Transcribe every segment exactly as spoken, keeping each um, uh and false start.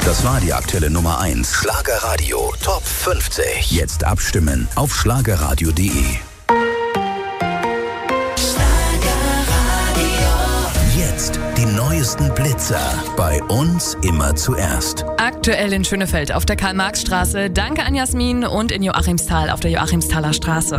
Das war die aktuelle Nummer eins. Schlagerradio Top fünfzig. Jetzt abstimmen auf schlagerradio punkt de. Jetzt die neuesten Blitzer. Bei uns immer zuerst. Aktuell in Schönefeld auf der Karl-Marx-Straße. Danke an Jasmin. Und in Joachimsthal auf der Joachimsthaler Straße.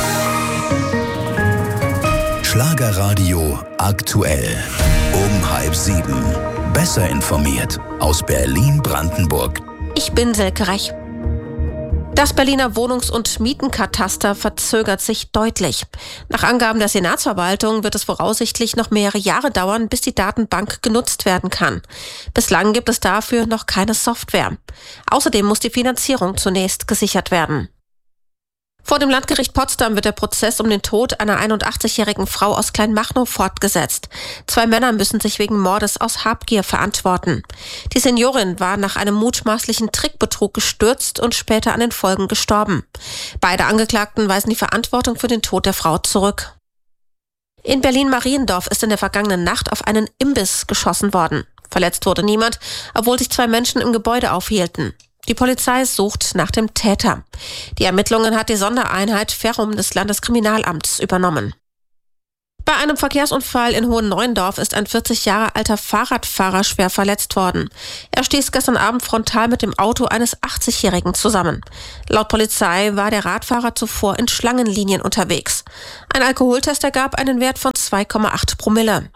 Schlagerradio aktuell. Um halb sieben. Besser informiert aus Berlin-Brandenburg. Ich bin Silke Reich. Das Berliner Wohnungs- und Mietenkataster verzögert sich deutlich. Nach Angaben der Senatsverwaltung wird es voraussichtlich noch mehrere Jahre dauern, bis die Datenbank genutzt werden kann. Bislang gibt es dafür noch keine Software. Außerdem muss die Finanzierung zunächst gesichert werden. Vor dem Landgericht Potsdam wird der Prozess um den Tod einer einundachtzigjährigen Frau aus Kleinmachnow fortgesetzt. Zwei Männer müssen sich wegen Mordes aus Habgier verantworten. Die Seniorin war nach einem mutmaßlichen Trickbetrug gestürzt und später an den Folgen gestorben. Beide Angeklagten weisen die Verantwortung für den Tod der Frau zurück. In Berlin-Mariendorf ist in der vergangenen Nacht auf einen Imbiss geschossen worden. Verletzt wurde niemand, obwohl sich zwei Menschen im Gebäude aufhielten. Die Polizei sucht nach dem Täter. Die Ermittlungen hat die Sondereinheit Ferrum des Landeskriminalamts übernommen. Bei einem Verkehrsunfall in Hohenneuendorf ist ein vierzig Jahre alter Fahrradfahrer schwer verletzt worden. Er stieß gestern Abend frontal mit dem Auto eines achtzigjährigen zusammen. Laut Polizei war der Radfahrer zuvor in Schlangenlinien unterwegs. Ein Alkoholtest ergab einen Wert von zwei Komma acht Promille.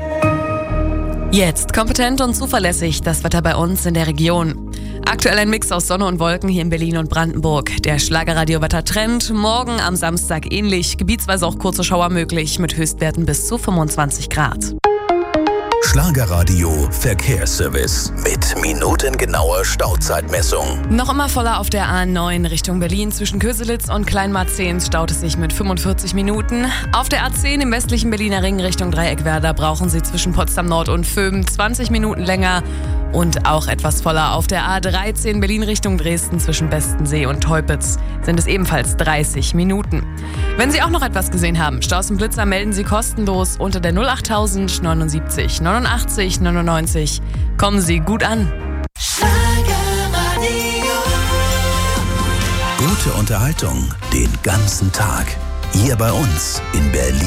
Jetzt kompetent und zuverlässig das Wetter bei uns in der Region. Aktuell ein Mix aus Sonne und Wolken hier in Berlin und Brandenburg. Der Schlagerradio-Wettertrend, morgen am Samstag ähnlich, gebietsweise auch kurze Schauer möglich mit Höchstwerten bis zu fünfundzwanzig Grad. Schlagerradio Verkehrsservice mit minutengenauer Stauzeitmessung. Noch immer voller auf der A neun Richtung Berlin. Zwischen Köselitz und Kleinmarzehns staut es sich mit fünfundvierzig Minuten. Auf der A zehn im westlichen Berliner Ring Richtung Dreieckwerder brauchen Sie zwischen Potsdam Nord und Föhm zwanzig Minuten länger. Und auch etwas voller auf der A dreizehn Berlin Richtung Dresden zwischen Bestensee und Teupitz sind es ebenfalls dreißig Minuten. Wenn Sie auch noch etwas gesehen haben, Staus und Blitzer melden Sie kostenlos unter der null acht null null neun sieben neunundachtzig neunundneunzig. Kommen Sie gut an. Gute Unterhaltung den ganzen Tag. Hier bei uns in Berlin.